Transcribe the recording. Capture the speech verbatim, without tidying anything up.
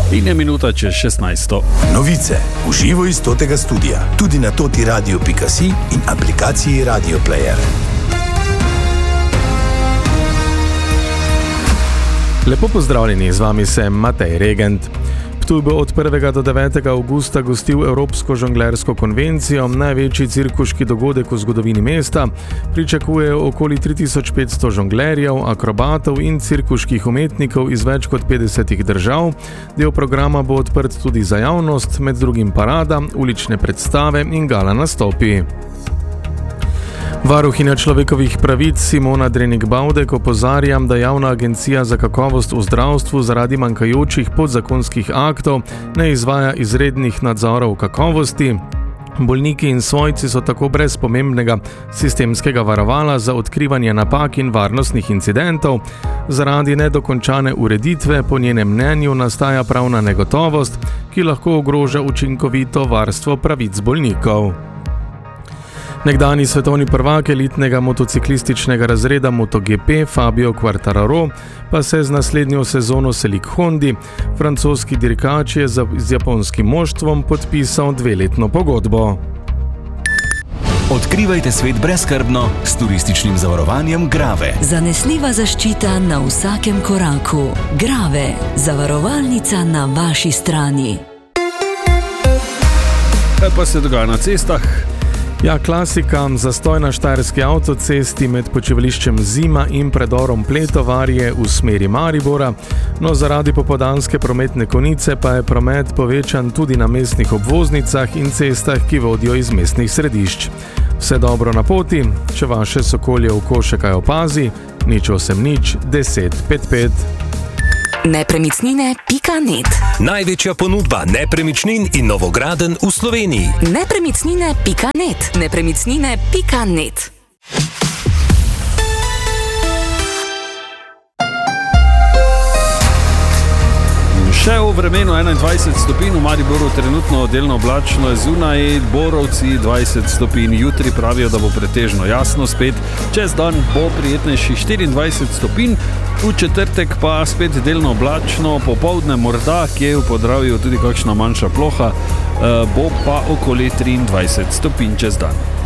In je minuta čez šestnajsto. Novice v živo iz totega studia, tudi na toti radio pika si in aplikaciji Radio Player. Lepo pozdravljeni, z vami sem Matej Regent. Ptuj bo od prvega do devetega avgusta gostil Evropsko žonglersko konvencijo, največji cirkuški dogodek v zgodovini mesta. Pričakujejo okoli tri tisoč petsto žonglerjev, akrobatov in cirkuških umetnikov iz več kot petdesetih držav. Del programa bo odprt tudi za javnost, med drugim parada, ulične predstave in gala nastopi. Varuhinja človekovih pravic Simona Drenik-Bavdek opozarja, da Javna agencija za kakovost v zdravstvu zaradi manjkajočih podzakonskih aktov ne izvaja izrednih nadzorov kakovosti. Bolniki in svojci so tako brez pomembnega sistemskega varovala za odkrivanje napak in varnostnih incidentov. Zaradi nedokončane ureditve po njenem mnenju nastaja pravna negotovost, ki lahko ogroža učinkovito varstvo pravic bolnikov. Nekdani svetovni prvak elitnega motociklističnega razreda MotoGP Fabio Quartararo pa se z naslednjo sezono seli k Hondi. Francoski dirkač je z japonskim moštvom podpisal dveletno pogodbo. Odkrivajte svet brezskrbno s turističnim zavarovanjem Grave. Zanesljiva zaščita na vsakem koraku. Grave, zavarovalnica na vaši strani. Kaj pa se dogaja na cestah? Ja, klasika, zastoj na štajerski avtocesti med počivališčem Zima in predorom Pletovarje v smeri Maribora, no zaradi popoldanske prometne konice pa je promet povečan tudi na mestnih obvoznicah in cestah, ki vodijo iz mestnih središč. Vse dobro na poti, če vaše sokolje oko še kaj opazi, nič osem nič deset pet pet. Nepremičnine pika net. Največja ponudba nepremičnin in novogradenj v Sloveniji. Nepremičnine pika net. Nepremičnine pika net. Še v vremenu enaindvajset stopinj, v Mariboru trenutno delno oblačno je zunaj, Borovci dvajset stopinj, jutri pravijo, da bo pretežno jasno spet, čez dan bo prijetnejši štiriindvajset stopinj, v četrtek pa spet delno oblačno, popoldne morda, kje v Podravju tudi kakšna manjša ploha, bo pa okoli triindvajset stopinj čez dan.